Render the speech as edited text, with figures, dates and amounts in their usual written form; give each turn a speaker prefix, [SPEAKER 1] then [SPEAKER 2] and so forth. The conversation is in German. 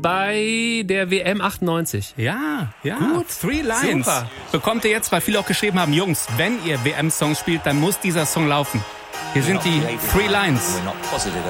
[SPEAKER 1] bei der WM 98.
[SPEAKER 2] Ja.
[SPEAKER 1] Gut.
[SPEAKER 2] Three Lions.
[SPEAKER 1] Super.
[SPEAKER 2] Bekommt ihr jetzt, weil viele auch geschrieben haben, Jungs, wenn ihr WM-Songs spielt, dann muss dieser Song laufen. Hier sind die Three Lions.